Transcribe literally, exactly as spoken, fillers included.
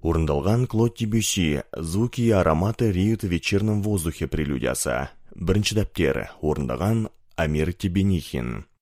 Орындалған Клод Дебюсси «Звуки и ароматы реют в вечернем воздухе» прелюдиясы. Бірінші дәптер орындаған Амир Тебенихин.